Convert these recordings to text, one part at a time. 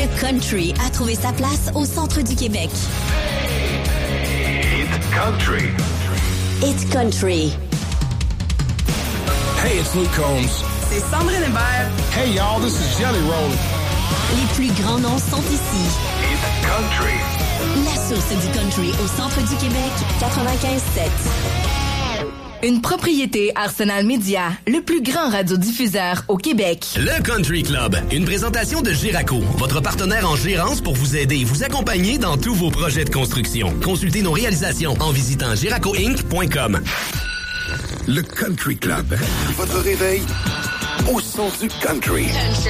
Le country a trouvé sa place au centre du Québec. It's country. It's country. Hey, it's Luke Combs. C'est Sandrine Hébert. Hey, y'all, this is Jelly Roll. Les plus grands noms sont ici. It's country. La source du country au centre du Québec, 95.7. Une propriété Arsenal Media, le plus grand radiodiffuseur au Québec. Le Country Club, une présentation de Giraco, votre partenaire en gérance pour vous aider et vous accompagner dans tous vos projets de construction. Consultez nos réalisations en visitant giracoinc.com. Le Country Club. Votre réveil au son du country.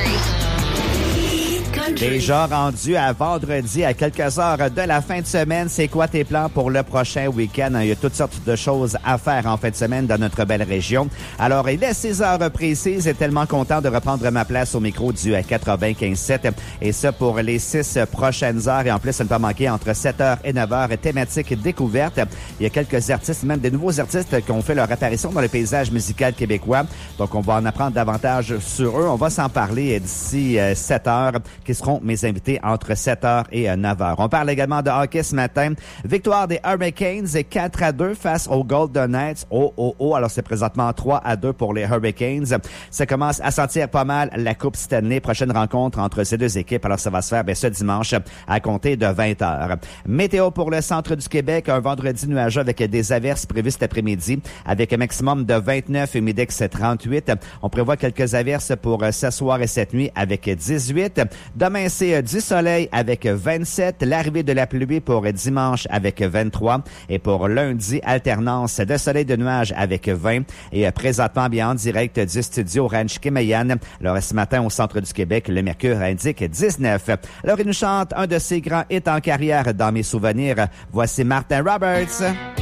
Déjà rendu à vendredi, à quelques heures de la fin de semaine, c'est quoi tes plans pour le prochain week-end? Il y a toutes sortes de choses à faire en fin de semaine dans notre belle région. Alors, il est 6 heures précises et tellement content de reprendre ma place au micro du 95.7. Et ça pour les 6 prochaines heures. Et en plus, ça ne peut pas manquer entre 7h et 9h, thématique découverte. Il y a quelques artistes, même des nouveaux artistes qui ont fait leur apparition dans le paysage musical québécois. Donc, on va en apprendre davantage sur eux. On va s'en parler d'ici 7h, qui seront mes invités entre 7h et 9h. On parle également de hockey ce matin. Victoire des Hurricanes 4-2 face aux Golden Knights. Alors c'est présentement 3-2 pour les Hurricanes. Ça commence à sentir pas mal la Coupe Stanley. Prochaine rencontre entre ces deux équipes. Alors ça va se faire ce dimanche à compter de 20h. Météo pour le centre du Québec. Un vendredi nuageux avec des averses prévues cet après-midi avec un maximum de 29 et Midex 38. On prévoit quelques averses pour ce soir et cette nuit avec 18. Demain, c'est du soleil avec 27. L'arrivée de la pluie pour dimanche avec 23. Et pour lundi, alternance de soleil de nuages avec 20. Et présentement, bien en direct du studio Ranch Kemeyan. Alors, ce matin, au centre du Québec, le mercure indique 19. Alors, il nous chante un de ses grands hits en carrière dans mes souvenirs. Voici Martin Roberts.